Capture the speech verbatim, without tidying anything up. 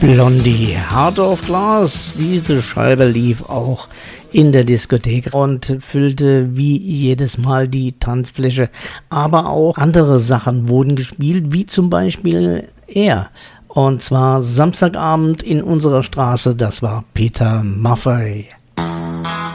Blondie, Heart of Glass. Diese Scheibe lief auch in der Diskothek und füllte wie jedes Mal die Tanzfläche. Aber auch andere Sachen wurden gespielt, wie zum Beispiel er. Und zwar Samstagabend in unserer Straße, das war Peter Maffay.